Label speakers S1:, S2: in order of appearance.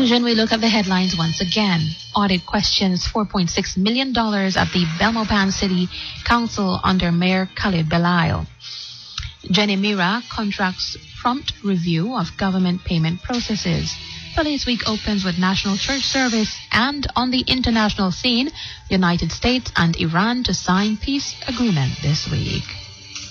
S1: conclusion, we look at the headlines once again. Audit questions $4.6 million at the Belmopan City Council under Mayor Khalid Belail. Jenny Mira contracts prompt review of government payment processes. Police Week opens with National Church Service, and on the international scene, United States and Iran to sign peace agreement this week.